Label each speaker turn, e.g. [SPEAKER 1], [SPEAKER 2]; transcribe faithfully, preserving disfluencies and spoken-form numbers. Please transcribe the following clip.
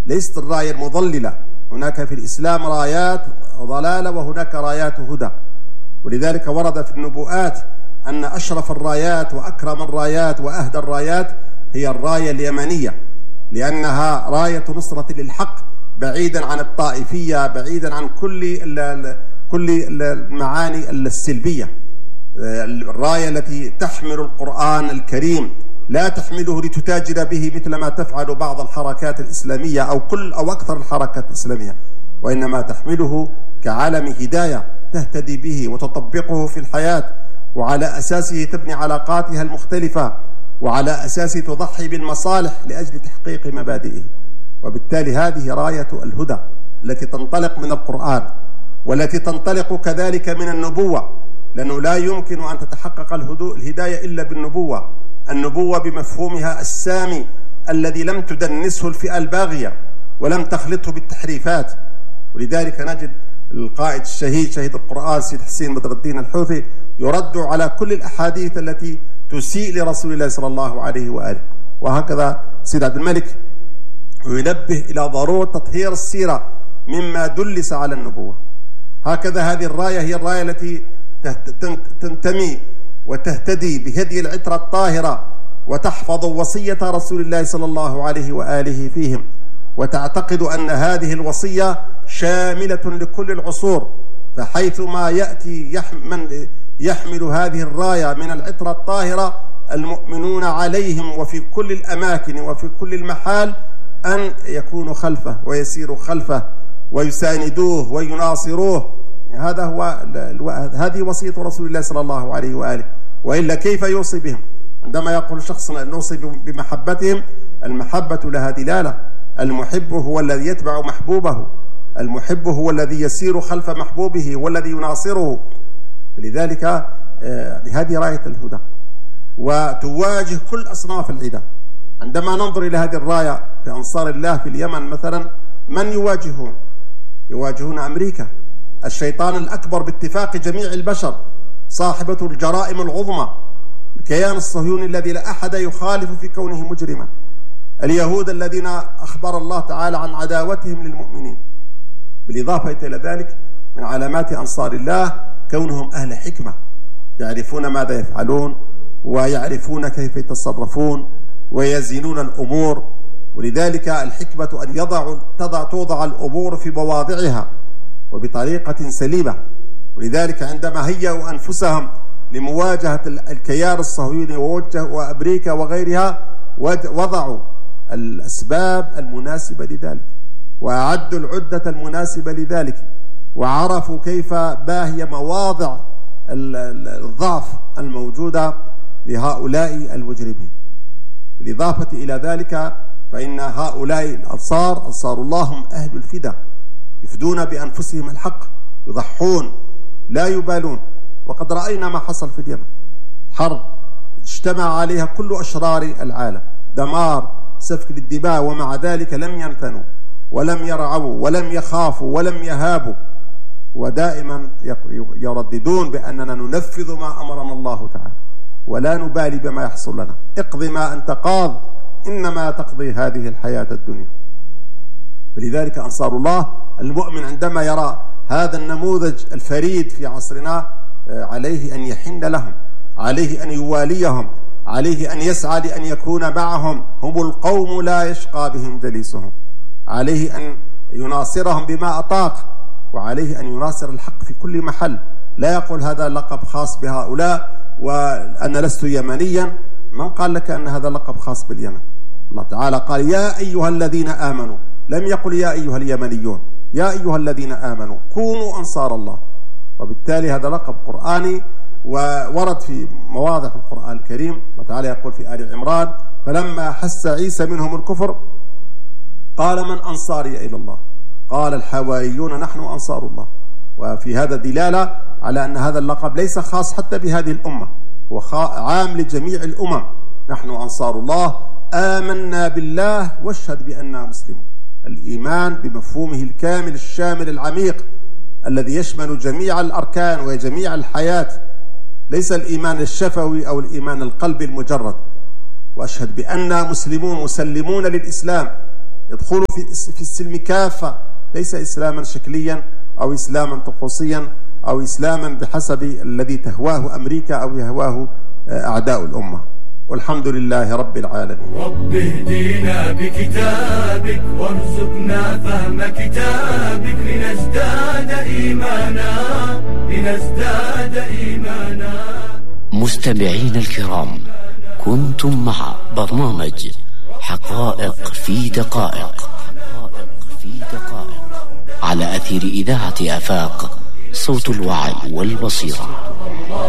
[SPEAKER 1] ليست الراية المضللة. هناك في الإسلام رايات ضلالة وهناك رايات هدى، ولذلك ورد في النبوءات أن أشرف الرايات وأكرم الرايات وأهدى الرايات هي الراية اليمنية، لأنها راية نصرة للحق بعيدا عن الطائفية، بعيدا عن كل كل المعاني السلبية. الراية التي تحمل القرآن الكريم لا تحمله لتتاجر به مثل ما تفعل بعض الحركات الإسلامية أو كل أو أكثر الحركات الإسلامية، وإنما تحمله كعلم هداية تهتدي به وتطبقه في الحياة، وعلى أساسه تبني علاقاتها المختلفة، وعلى أساسه تضحي بالمصالح لأجل تحقيق مبادئه. وبالتالي هذه راية الهدى التي تنطلق من القرآن، والتي تنطلق كذلك من النبوة، لأنه لا يمكن أن تتحقق الهداية إلا بالنبوة، النبوة بمفهومها السامي الذي لم تدنسه الفئة الباغية ولم تخلطه بالتحريفات. ولذلك نجد القائد الشهيد شهيد القرآن سيد حسين بدر الدين الحوثي يرد على كل الأحاديث التي تسيء لرسول الله صلى الله عليه وآله. وهكذا سيد عبد الملك ينبه إلى ضرورة تطهير السيرة مما دلس على النبوة. هكذا هذه الراية هي الراية التي تنتمي وتهتدي بهدي العترة الطاهرة، وتحفظ وصية رسول الله صلى الله عليه وآله فيهم، وتعتقد أن هذه الوصية شاملة لكل العصور، فحيثما يأتي من يحمل هذه الراية من العترة الطاهرة المؤمنون عليهم وفي كل الأماكن وفي كل المحال أن يكونوا خلفه ويسيروا خلفه ويساندوه ويناصروه. هذا هو هذه وصية رسول الله صلى الله عليه وآله، وإلا كيف يوصي بهم؟ عندما يقول شخص نوصي بمحبتهم، المحبة لها دلالة، المحب هو الذي يتبع محبوبه، المحب هو الذي يسير خلف محبوبه والذي يناصره. لذلك هذه راية الهدى وتواجه كل أصناف العداء. عندما ننظر إلى هذه الراية في أنصار الله في اليمن مثلا، من يواجهون؟ يواجهون أمريكا، الشيطان الأكبر باتفاق جميع البشر، صاحبة الجرائم العظمى، الكيان الصهيوني الذي لا أحد يخالف في كونه مجرما، اليهود الذين أخبر الله تعالى عن عداوتهم للمؤمنين. بالإضافة إلى ذلك من علامات أنصار الله كونهم أهل حكمة، يعرفون ماذا يفعلون ويعرفون كيف يتصرفون ويزينون الأمور. ولذلك الحكمة أن يضع تضع توضع الأمور في مواضعها وبطريقة سليمة. ولذلك عندما هيئوا أنفسهم لمواجهة الكيان الصهيوني وأمريكا وغيرها، وضعوا الأسباب المناسبة لذلك، وأعدوا العدة المناسبة لذلك، وعرفوا كيف ما هي مواضع الضعف الموجودة لهؤلاء المجرمين. بالإضافة إلى ذلك فإن هؤلاء الأنصار أنصار الله هم أهل الفداء، يفدون بأنفسهم الحق، يضحون لا يبالون. وقد رأينا ما حصل في اليمن، حرب اجتمع عليها كل أشرار العالم، دمار، سفك للدماء، ومع ذلك لم ينثنوا ولم يرعوا ولم يخافوا ولم يهابوا، ودائما يرددون بأننا ننفذ ما أمرنا الله تعالى ولا نبالي بما يحصل لنا، اقض ما أنت قاض إنما تقضي هذه الحياة الدنيا. فلذلك أنصار الله المؤمن عندما يرى هذا النموذج الفريد في عصرنا عليه أن يحن لهم، عليه أن يواليهم، عليه أن يسعى لأن يكون معهم، هم القوم لا يشقى بهم جليسهم، عليه أن يناصرهم بما أطاق، وعليه أن يناصر الحق في كل محل. لا يقول هذا لقب خاص بهؤلاء وأنا لست يمنيا. من قال لك أن هذا لقب خاص باليمن؟ الله تعالى قال يا أيها الذين آمنوا، لم يقل يا أيها اليمنيون، يا أيها الذين آمنوا كونوا أنصار الله. وبالتالي هذا لقب قرآني وورد في مواضع في القرآن الكريم. الله تعالى يقول في آل عمران فلما حس عيسى منهم الكفر قال من أنصاري إلى الله قال الحواريون نحن أنصار الله. وفي هذا دلالة على أن هذا اللقب ليس خاص حتى بهذه الأمة، هو عام لجميع الأمم. نحن أنصار الله آمنا بالله واشهد بأننا مسلمون. الإيمان بمفهومه الكامل الشامل العميق الذي يشمل جميع الأركان وجميع الحياة، ليس الإيمان الشفوي أو الإيمان القلبي المجرد. وأشهد بأننا مسلمون مسلمون للإسلام، ادخلوا في السلم كافة، ليس إسلاما شكليا أو إسلاما طقوسيا أو إسلاما بحسب الذي تهواه أمريكا أو يهواه أعداء الأمة. والحمد لله رب العالمين.
[SPEAKER 2] رب اهدينا بكتابك وارزقنا فهم كتابك لنزداد إيمانا لنزداد إيمانا.
[SPEAKER 3] مستمعين الكرام، كنتم مع برنامج حقائق في دقائق في دقائق على أثير إذاعة آفاق، صوت الوعي والبصيرة.